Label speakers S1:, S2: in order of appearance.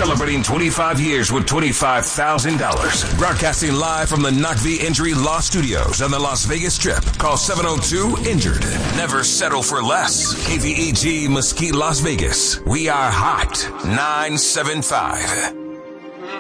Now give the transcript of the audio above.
S1: Celebrating 25 years with $25,000. Broadcasting live from the NOCV Injury Law Studios on the Las Vegas Strip. Call 702-INJURED. Never settle for less. KVEG Mesquite, Las Vegas. We are hot. 975.